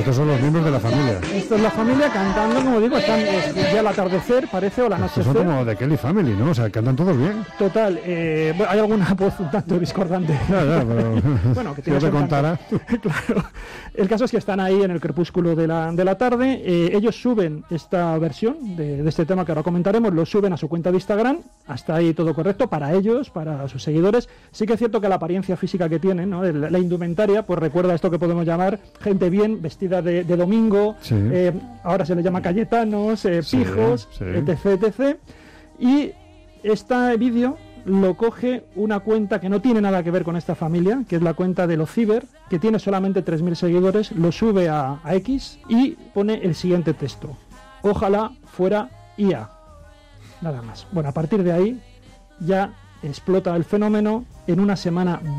Estos son los miembros de la familia. Esto es la familia cantando, como digo, están ya al atardecer, parece, o al anochecer. Estos son como de Kelly Family, ¿no? O sea, cantan todos bien. Total, bueno, hay alguna voz un tanto discordante. Ya, pero bueno, que si yo te contara. Claro. El caso es que están ahí en el crepúsculo de la tarde. Ellos suben esta versión de este tema que ahora comentaremos, lo suben a su cuenta de Instagram. Hasta ahí todo correcto para ellos, para sus seguidores. Sí que es cierto que la apariencia física que tienen, ¿no? La indumentaria, pues recuerda esto que podemos llamar gente bien vestida de domingo. Sí. Ahora se les llama cayetanos, pijos, sí. etc. Y este vídeo lo coge una cuenta que no tiene nada que ver con esta familia, que es la cuenta de los Ciber, que tiene solamente 3.000 seguidores, lo sube a X y pone el siguiente texto: ojalá fuera IA. Nada más. Bueno, a partir de ahí ya explota el fenómeno. En una semana